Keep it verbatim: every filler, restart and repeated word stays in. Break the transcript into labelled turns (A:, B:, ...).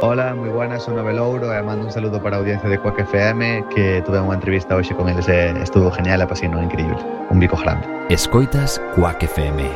A: Hola, moi buenas, son Nove Louro e mando un saludo para a audiencia de Quack F M, que tuve unha entrevista hoxe con eles e estuvo genial e pasino increíble. Un bico grande.
B: Escoitas Quack F M.